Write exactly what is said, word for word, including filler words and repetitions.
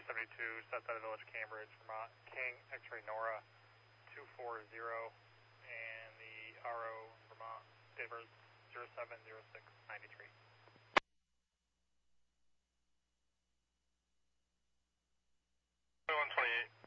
seventy-two, Southside Village, Cambridge, Vermont, King, X-ray Nora, two four zero, and the R O, Vermont, date of birth zero seven zero six ninety-three. one twenty-eight.